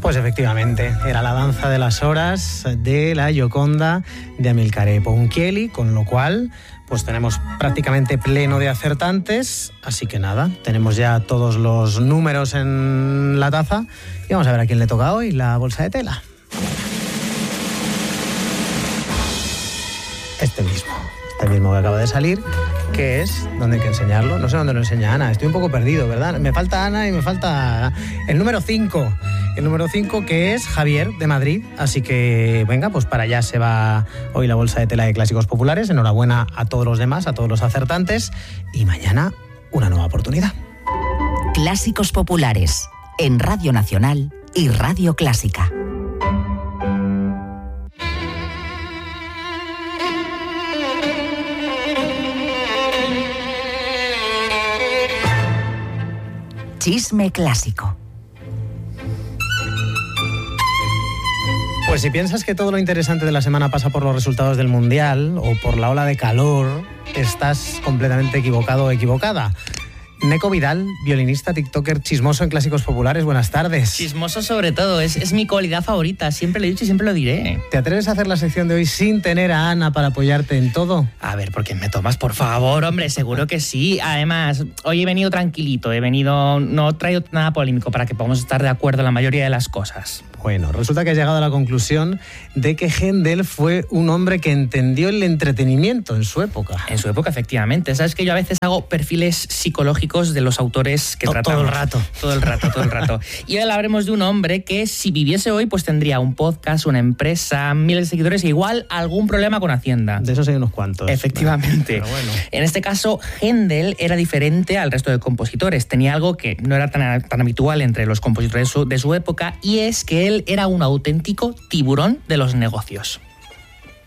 Pues efectivamente, era la danza de las horas de la Gioconda de Amilcare Ponchielli, con lo cual pues tenemos prácticamente pleno de acertantes, así que nada, tenemos ya todos los números en la taza y vamos a ver a quién le toca hoy la bolsa de tela. Este mismo que acaba de salir, que es, ¿dónde hay que enseñarlo? No sé dónde lo enseña Ana, estoy un poco perdido, ¿verdad? Me falta Ana y me falta el número 5. El número 5, que es Javier, de Madrid. Así que, venga, pues para allá se va hoy la bolsa de tela de Clásicos Populares. Enhorabuena a todos los demás, a todos los acertantes. Y mañana, una nueva oportunidad. Clásicos Populares, en Radio Nacional y Radio Clásica. Chisme clásico. Pues si piensas que todo lo interesante de la semana pasa por los resultados del Mundial o por la ola de calor, estás completamente equivocado o equivocada. Neko Vidal, violinista, tiktoker, chismoso en Clásicos Populares, buenas tardes. Chismoso sobre todo, es mi cualidad favorita, siempre lo he dicho y siempre lo diré. ¿Te atreves a hacer la sección de hoy sin tener a Ana para apoyarte en todo? A ver, ¿por qué me tomas? Por favor, hombre, seguro que sí. Además, hoy he venido tranquilito, no he traído nada polémico para que podamos estar de acuerdo en la mayoría de las cosas. Bueno, resulta que has llegado a la conclusión de que Händel fue un hombre que entendió el entretenimiento en su época. En su época, efectivamente. Sabes que yo a veces hago perfiles psicológicos de los autores que tratamos. Todo el rato. Y hoy hablaremos de un hombre que si viviese hoy, pues tendría un podcast, una empresa, miles de seguidores e igual algún problema con Hacienda. De esos hay unos cuantos. Efectivamente. Pero bueno. En este caso, Händel era diferente al resto de compositores. Tenía algo que no era tan habitual entre los compositores de su época, y es que él era un auténtico tiburón de los negocios.